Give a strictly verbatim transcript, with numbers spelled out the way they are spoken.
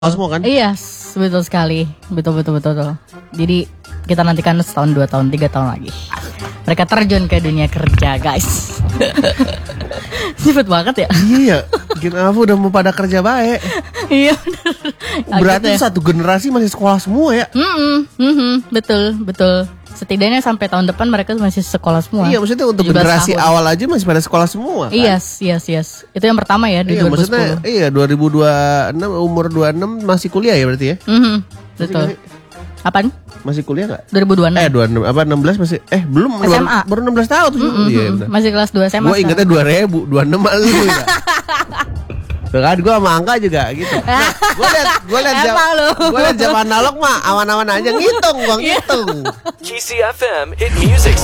semua kan? Iya, yes, betul sekali. Betul, betul, betul, betul. Jadi kita nantikan setahun, dua tahun, tiga tahun lagi mereka terjun ke dunia kerja, guys. Cepet banget ya. Iya, kenapa udah mau pada kerja baik? Iya. Berarti gitu ya. Satu generasi masih sekolah semua ya? Mm-mm, mm-mm, betul, betul. Setidaknya sampai tahun depan mereka masih sekolah semua. Iya, maksudnya untuk generasi tahun. Awal aja masih pada sekolah semua kan? Yes, yes, yes. Itu yang pertama ya di iya, dua ribu sepuluh. Maksudnya iya dua ribu dua puluh enam, umur dua puluh enam masih kuliah ya berarti ya? Mm-hmm, betul. Masih, apaan? Masih kuliah gak? dua ribu dua puluh enam. Eh dua puluh enam, apa enam belas masih, eh belum. S M A. Baru, baru enam belas tahun tuh. Mm-hmm, iya, masih kelas dua S M A. Gue ingetnya dua ribu, dua puluh enam malu ya. Kan gue sama angka juga gitu. Nah, gue liat gue liat jam gue liat jam analog mah aman-aman aja ngitung, gue ngitung. K C F M Hit Music